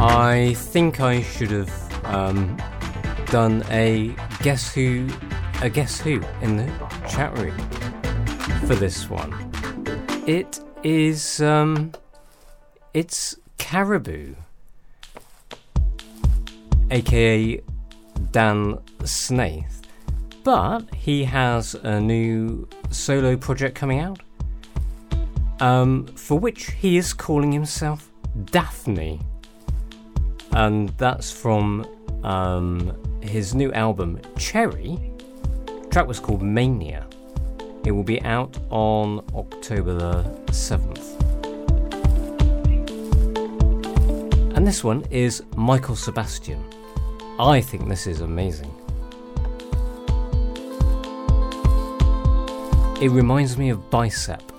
I think I should have done a guess who in the chat room for this one. It is it's Caribou, aka Dan Snaith, but he has a new solo project coming out, for which he is calling himself Daphne, and that's from his new album Cherry. The track was called Mania. It will be out on October the 7th. And this one is Michael Sebastian. I think this is amazing. It reminds me of Bicep